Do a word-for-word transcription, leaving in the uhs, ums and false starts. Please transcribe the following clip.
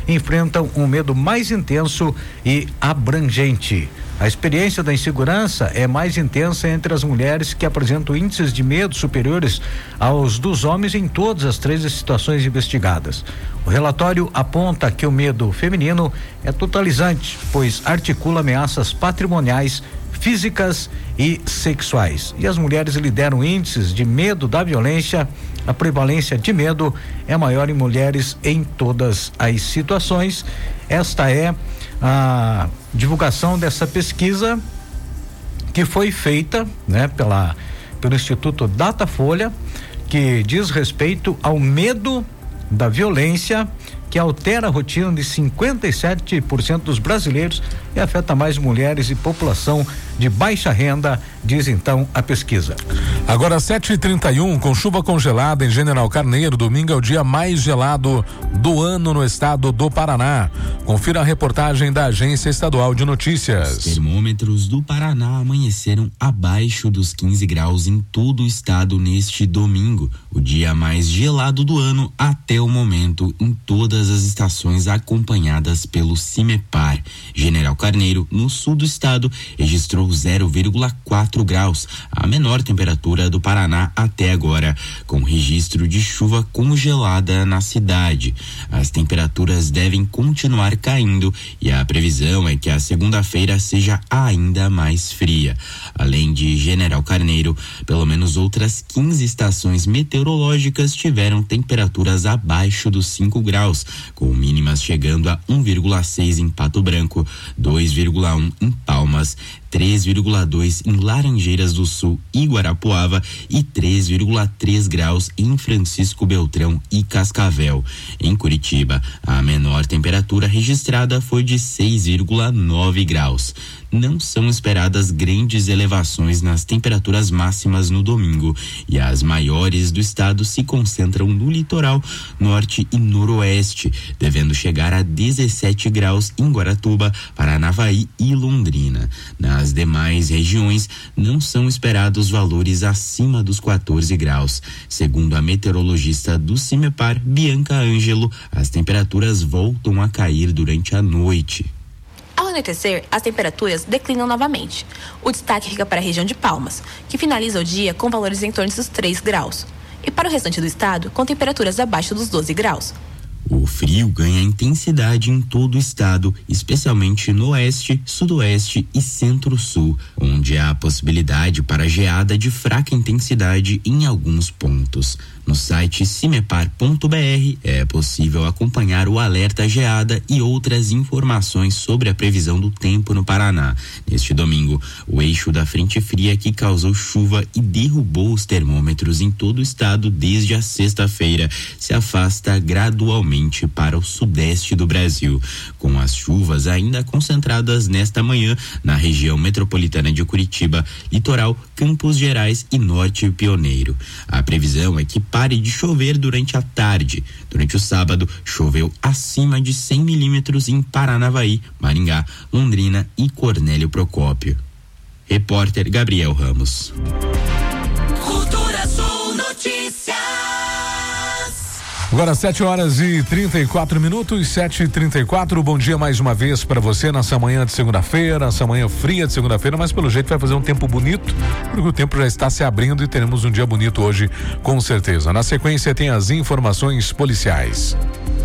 enfrentam um medo mais intenso e abrangente. A experiência da insegurança é mais intensa entre as mulheres, que apresentam índices de medo superiores aos dos homens em todas as três situações investigadas. O relatório aponta que o medo feminino é totalizante, pois articula ameaças patrimoniais, físicas e sexuais. E as mulheres lideram índices de medo da violência. A prevalência de medo é maior em mulheres em todas as situações. Esta é a divulgação dessa pesquisa que foi feita, né, pela pelo Instituto Datafolha, que diz respeito ao medo da violência, que altera a rotina de cinquenta e sete por cento dos brasileiros e afeta mais mulheres e população de baixa renda, diz então a pesquisa. Agora sete e trinta e um, com chuva congelada em General Carneiro, domingo é o dia mais gelado do ano no estado do Paraná. Confira a reportagem da Agência Estadual de Notícias. Os termômetros do Paraná amanheceram abaixo dos quinze graus em todo o estado neste domingo, o dia mais gelado do ano até o momento em todas as estações acompanhadas pelo CIMEPAR. General Carneiro, no sul do estado, registrou zero vírgula quatro graus, a menor temperatura do Paraná até agora, com registro de chuva congelada na cidade. As temperaturas devem continuar caindo e a previsão é que a segunda-feira seja ainda mais fria. Além de General Carneiro, pelo menos outras quinze estações meteorológicas tiveram temperaturas abaixo dos cinco graus, com mínimas chegando a um vírgula seis em Pato Branco, dois vírgula um em Palmas, três vírgula dois em Laranjeiras do Sul e Guarapuava e três vírgula três graus em Francisco Beltrão e Cascavel. Em Curitiba, a menor temperatura registrada foi de seis vírgula nove graus. Não são esperadas grandes elevações nas temperaturas máximas no domingo e as maiores do estado se concentram no litoral norte e noroeste, devendo chegar a dezessete graus em Guaratuba, Paranavaí e Londrina. Nas demais regiões não são esperados valores acima dos quatorze graus. Segundo a meteorologista do CIMEPAR, Bianca Ângelo, as temperaturas voltam a cair durante a noite. Ao anoitecer, as temperaturas declinam novamente. O destaque fica para a região de Palmas, que finaliza o dia com valores em torno dos três graus. E para o restante do estado, com temperaturas abaixo dos doze graus. O frio ganha intensidade em todo o estado, especialmente no oeste, sudoeste e centro-sul, onde há possibilidade para geada de fraca intensidade em alguns pontos. No site cimepar ponto br é possível acompanhar o alerta geada e outras informações sobre a previsão do tempo no Paraná. Neste domingo, o eixo da frente fria que causou chuva e derrubou os termômetros em todo o estado desde a sexta-feira se afasta gradualmente para o sudeste do Brasil, com as chuvas ainda concentradas nesta manhã na região metropolitana de Curitiba, litoral, Campos Gerais e Norte Pioneiro. A previsão é que pare de chover durante a tarde. Durante o sábado, choveu acima de cem milímetros em Paranavaí, Maringá, Londrina e Cornélio Procópio. Repórter Gabriel Ramos. Cultura Sul Notícias. Agora sete horas e trinta e quatro minutos, sete e trinta e quatro. Bom dia mais uma vez para você nessa manhã de segunda-feira, essa manhã fria de segunda-feira, mas pelo jeito vai fazer um tempo bonito, porque o tempo já está se abrindo e teremos um dia bonito hoje, com certeza. Na sequência tem as informações policiais.